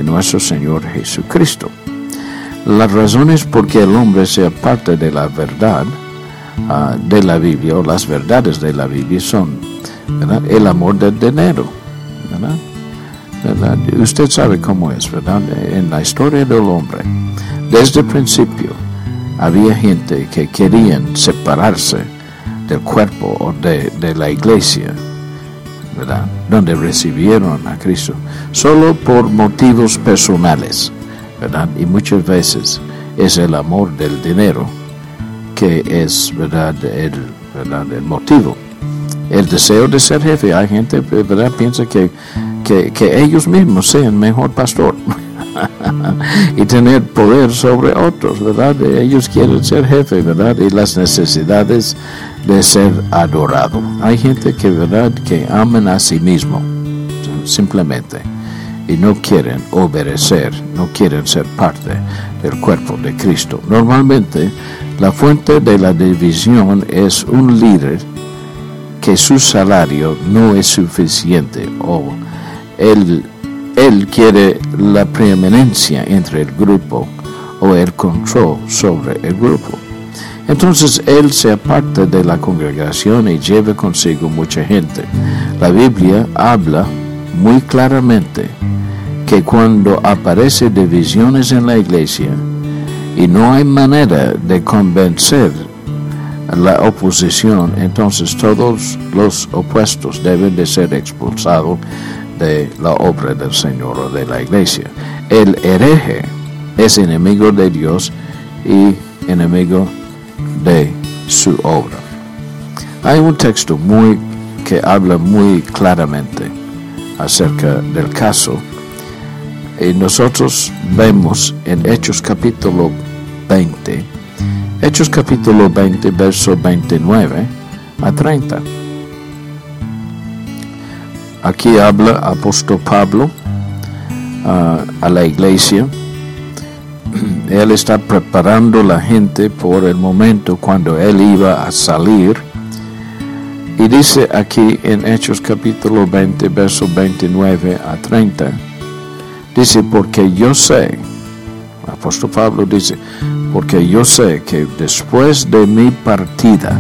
de nuestro Señor Jesucristo. Las razones por que el hombre se aparta de la verdad de la Biblia, o las verdades de la Biblia, son, ¿verdad?, el amor del dinero, ¿verdad? ¿Verdad? Usted sabe cómo es, ¿verdad? En la historia del hombre, desde el principio, había gente que querían separarse del cuerpo o de la iglesia, ¿verdad?, donde recibieron a Cristo, solo por motivos personales, ¿verdad? Y muchas veces es el amor del dinero que es, ¿verdad?, el motivo. El deseo de ser jefe. Hay gente, ¿verdad?, piensa que ellos mismos sean mejor pastor y tener poder sobre otros, ¿verdad? Ellos quieren ser jefe, ¿verdad? Y las necesidades de ser adorado. Hay gente que, ¿verdad?, que aman a sí mismo, simplemente, y no quieren obedecer, no quieren ser parte del cuerpo de Cristo. Normalmente, la fuente de la división es un líder que su salario no es suficiente, o él quiere la preeminencia entre el grupo o el control sobre el grupo. Entonces él se aparta de la congregación y lleva consigo mucha gente. La Biblia habla muy claramente que cuando aparece divisiones en la iglesia y no hay manera de convencer la oposición, entonces todos los opuestos deben de ser expulsados de la obra del Señor o de la iglesia. El hereje es enemigo de Dios y enemigo de su obra. Hay un texto que habla muy claramente acerca del caso, y nosotros vemos en Hechos capítulo 20, verso 29 a 30. Aquí habla apóstol Pablo a la iglesia. Él está preparando la gente por el momento cuando él iba a salir. Y dice aquí en Hechos capítulo 20, verso 29 a 30, dice, porque yo sé, apóstol Pablo dice, porque yo sé que después de mi partida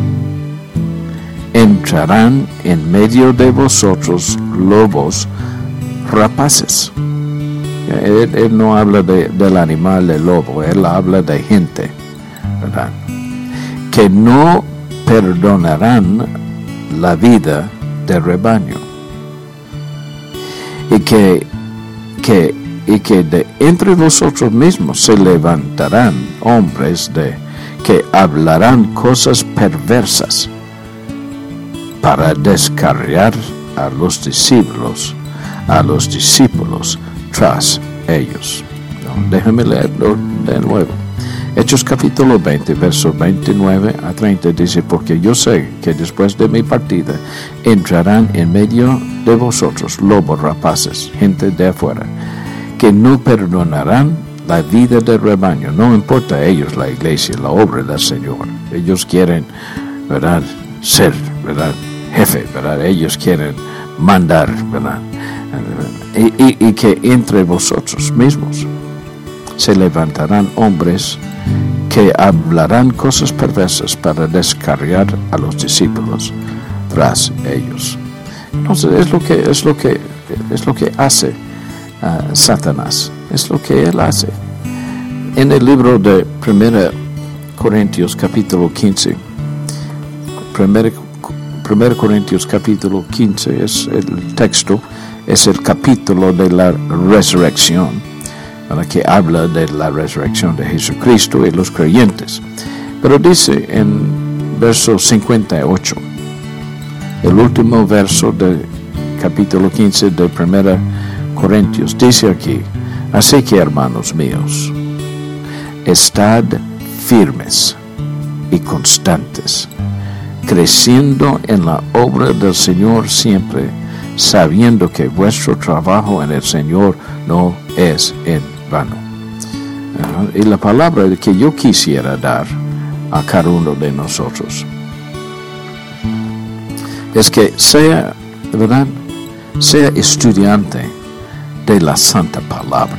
entrarán en medio de vosotros lobos rapaces. Él no habla del animal, del lobo, él habla de gente, ¿verdad?, que no perdonarán la vida del rebaño, y que de entre vosotros mismos se levantarán hombres que hablarán cosas perversas para descarriar a los discípulos tras ellos. No, déjame leerlo de nuevo. Hechos capítulo 20, versos 29 a 30 dice, porque yo sé que después de mi partida entrarán en medio de vosotros lobos rapaces, gente de afuera, que no perdonarán la vida del rebaño. No importa a ellos la iglesia, la obra del Señor. Ellos quieren, ¿verdad?, ser, ¿verdad?, jefe, ¿verdad? Ellos quieren mandar, ¿verdad? Y que entre vosotros mismos se levantarán hombres que hablarán cosas perversas para descarriar a los discípulos tras ellos. Entonces es lo que hace Satanás, es lo que él hace. En el libro de 1 Corintios capítulo 15, 1 Corintios capítulo 15 es el texto, es el capítulo de la resurrección, para que habla de la resurrección de Jesucristo y los creyentes. Pero dice en verso 58, el último verso del capítulo 15 de 1 Corintios, dice aquí, así que hermanos míos, estad firmes y constantes, creciendo en la obra del Señor siempre, sabiendo que vuestro trabajo en el Señor no es en vano. Y la palabra que yo quisiera dar a cada uno de nosotros es que sea, ¿verdad?, sea estudiante de la santa palabra.